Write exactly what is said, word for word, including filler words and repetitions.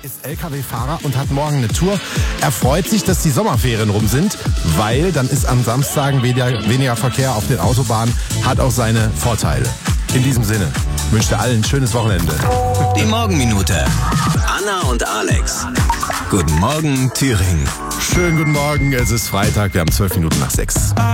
Ist L K W-Fahrer und hat morgen eine Tour. Er freut sich, dass die Sommerferien rum sind, weil dann ist am Samstag weniger, weniger Verkehr auf den Autobahnen, hat auch seine Vorteile. In diesem Sinne wünsche ich allen ein schönes Wochenende. Die Morgenminute. Anna und Alex. Guten Morgen, Thüringen. Schönen guten Morgen, es ist Freitag, wir haben zwölf Minuten nach sechs.